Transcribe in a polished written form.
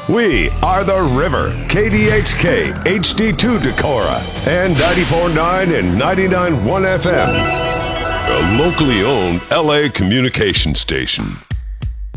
We are The River, KDHK, HD2 Decorah, and 94.9 and 99.1 FM. A locally owned LA communication station.